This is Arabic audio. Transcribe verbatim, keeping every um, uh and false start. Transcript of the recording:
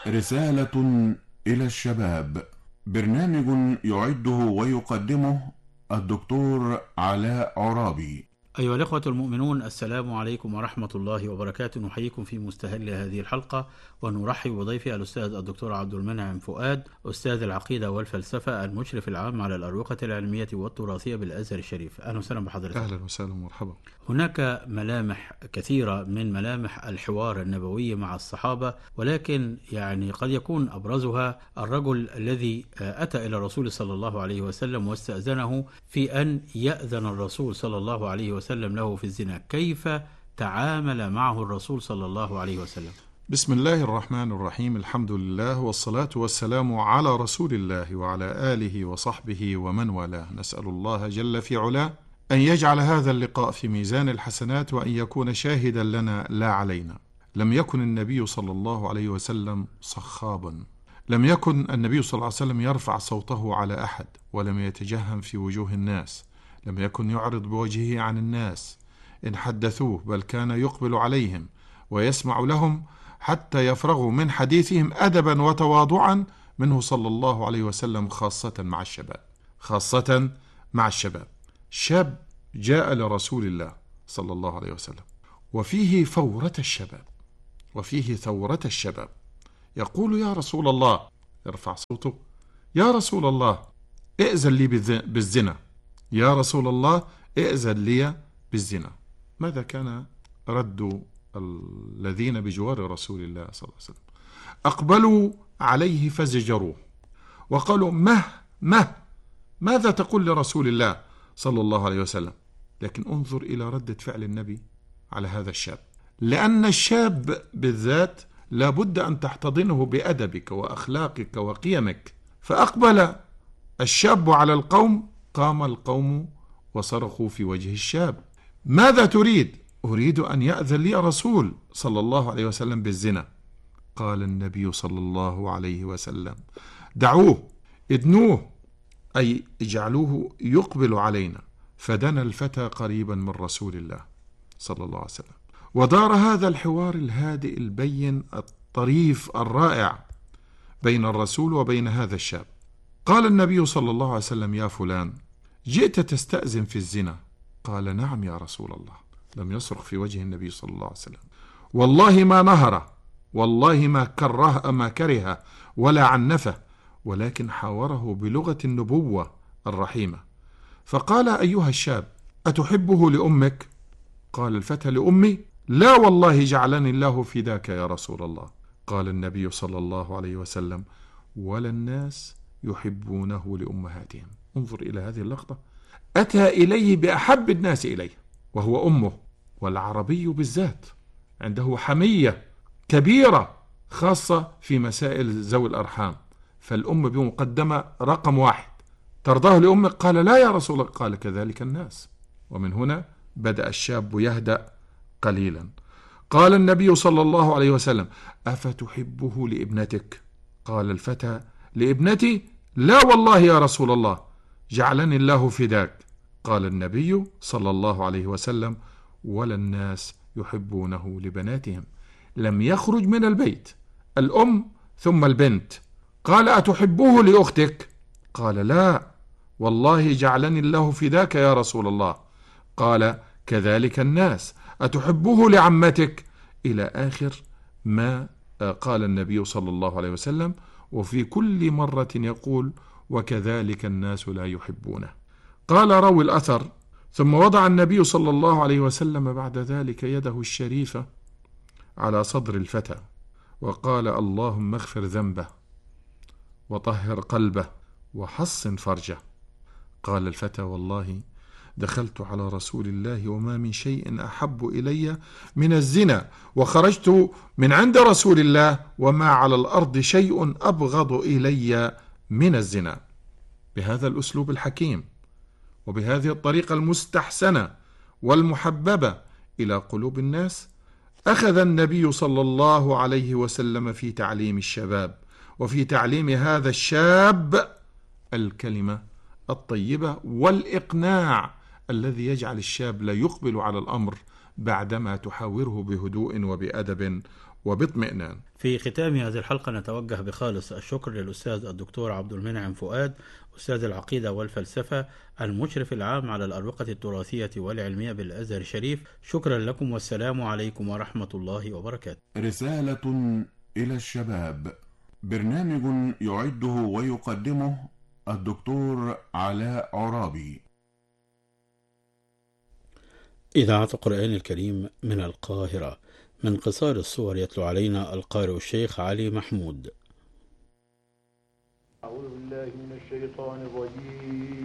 رسالة إلى الشباب. برنامج يعده ويقدمه الدكتور علاء عرابي. أيها الإخوة المؤمنون، السلام عليكم ورحمة الله وبركاته. نحييكم في مستهل هذه الحلقة ونرحب بضيفي الأستاذ الدكتور عبد المنعم فؤاد، أستاذ العقيدة والفلسفة، المشرف العام على الأروقة العلمية والتراثية بالأزهر الشريف. أهلا وسهلا بحضرتك. أهلا وسهلا ومرحبا. هناك ملامح كثيرة من ملامح الحوار النبوي مع الصحابة، ولكن يعني قد يكون أبرزها الرجل الذي أتى إلى الرسول صلى الله عليه وسلم واستأذنه في أن يأذن الرسول صلى الله عليه وسلم له في الزنا. كيف تعامل معه الرسول صلى الله عليه وسلم؟ بسم الله الرحمن الرحيم. الحمد لله والصلاة والسلام على رسول الله وعلى آله وصحبه ومن والاه. نسأل الله جل في علاه أن يجعل هذا اللقاء في ميزان الحسنات وأن يكون شاهدا لنا لا علينا. لم يكن النبي صلى الله عليه وسلم صخابا، لم يكن النبي صلى الله عليه وسلم يرفع صوته على أحد، ولم يتجهم في وجوه الناس، لم يكن يعرض بوجهه عن الناس إن حدثوه، بل كان يقبل عليهم ويسمع لهم حتى يفرغوا من حديثهم أدبا وتواضعا منه صلى الله عليه وسلم، خاصة مع الشباب. خاصة مع الشباب. شاب جاء لرسول الله صلى الله عليه وسلم وفيه فورة الشباب، وفيه ثورة الشباب، يقول: يا رسول الله، يرفع صوته: يا رسول الله ائذن لي بالزنا، يا رسول الله ائذن لي بالزنا. ماذا كان رد الذين بجوار رسول الله صلى الله عليه وسلم؟ أقبلوا عليه فزجروه وقالوا: مه مه ماذا تقول لرسول الله صلى الله عليه وسلم؟ لكن انظر إلى ردة فعل النبي على هذا الشاب، لأن الشاب بالذات لابد أن تحتضنه بأدبك وأخلاقك وقيمك. فأقبل الشاب على القوم، قام القوم وصرخوا في وجه الشاب: ماذا تريد؟ أريد أن يأذن لي رسول صلى الله عليه وسلم بالزنا. قال النبي صلى الله عليه وسلم: دعوه، ادنوه، أي اجعلوه يقبل علينا. فدنا الفتى قريبا من رسول الله صلى الله عليه وسلم، ودار هذا الحوار الهادئ البين الطريف الرائع بين الرسول وبين هذا الشاب. قال النبي صلى الله عليه وسلم: يا فلان، جئت تستأذن في الزنا؟ قال: نعم يا رسول الله. لم يصرخ في وجه النبي صلى الله عليه وسلم، والله ما نهر، والله ما كره ما كره ولا عنفه، ولكن حاوره بلغة النبوة الرحيمة. فقال: أيها الشاب، أتحبه لأمك؟ قال الفتى: لأمي؟ لا والله جعلني الله فداك يا رسول الله. قال النبي صلى الله عليه وسلم: ولا الناس يحبونه لأمهاتهم. انظر إلى هذه اللقطة، أتى إليه بأحب الناس إليه وهو أمه. والعربي بالذات عنده حمية كبيرة خاصة في مسائل ذوي الأرحام، فالأم بمقدمة رقم واحد. ترضاه لأمك؟ قال: لا يا رسول الله. قال: كذلك الناس. ومن هنا بدأ الشاب يهدأ قليلا. قال النبي صلى الله عليه وسلم: أفتحبه لابنتك؟ قال الفتى: لابنتي؟ لا والله يا رسول الله، جعلني الله فداك. قال النبي صلى الله عليه وسلم: ولا الناس يحبونه لبناتهم. لم يخرج من البيت، الأم ثم البنت. قال: أتحبه لأختك؟ قال: لا والله جعلني الله فداك يا رسول الله. قال: كذلك الناس. أتحبه لعمتك؟ إلى آخر ما قال النبي صلى الله عليه وسلم، وفي كل مرة يقول: وكذلك الناس لا يحبونه. قال راوي الأثر: ثم وضع النبي صلى الله عليه وسلم بعد ذلك يده الشريفة على صدر الفتى وقال: اللهم اغفر ذنبه وطهر قلبه وحصن فرجه. قال الفتى: والله دخلت على رسول الله وما من شيء أحب إلي من الزنا، وخرجت من عند رسول الله وما على الأرض شيء أبغض إلي من الزنا. بهذا الأسلوب الحكيم وبهذه الطريقة المستحسنة والمحببة إلى قلوب الناس أخذ النبي صلى الله عليه وسلم في تعليم الشباب وفي تعليم هذا الشاب الكلمة الطيبة والإقناع الذي يجعل الشاب لا يقبل على الأمر بعدما تحاوره بهدوء وبأدب وباطمئنان. في ختام هذه الحلقة نتوجه بخالص الشكر للأستاذ الدكتور عبد المنعم فؤاد، أستاذ العقيدة والفلسفة، المشرف العام على الأروقة التراثية والعلمية بالأزهر الشريف. شكرا لكم والسلام عليكم ورحمة الله وبركاته. رسالة إلى الشباب، برنامج يعده ويقدمه الدكتور علاء عرابي. إذاعة القرآن الكريم من القاهرة، من قصار الصور يتلو علينا القارئ الشيخ علي محمود. أعوذ بالله من الشيطان الرجيم.